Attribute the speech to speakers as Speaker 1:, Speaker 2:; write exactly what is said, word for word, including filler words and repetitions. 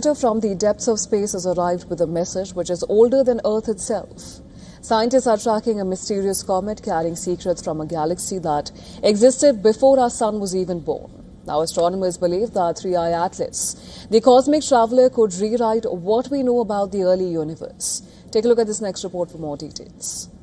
Speaker 1: visitor from the depths of space has arrived with a message which is older than Earth itself. Scientists are tracking a mysterious comet carrying secrets from a galaxy that existed before our sun was even born. Now, astronomers believe that three I Atlas, the cosmic traveler, could rewrite what we know about the early universe. Take a look at this next report for more details.